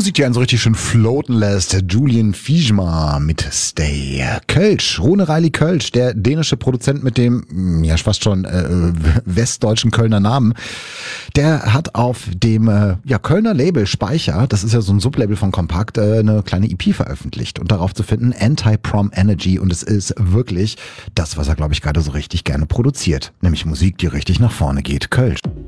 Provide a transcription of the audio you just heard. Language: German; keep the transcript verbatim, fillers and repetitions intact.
Musik, die einen so richtig schön floaten lässt. Julian Fischma mit Stay. Kölsch, Rune Reilly Kölsch, der dänische Produzent mit dem, ja fast schon äh, westdeutschen Kölner Namen, der hat auf dem äh, ja, Kölner Label Speicher, das ist ja so ein Sublabel von Kompakt, äh, eine kleine E P veröffentlicht und darauf zu finden Anti-Prom Energy, und es ist wirklich das, was er, glaube ich, gerade so richtig gerne produziert, nämlich Musik, die richtig nach vorne geht. Kölsch.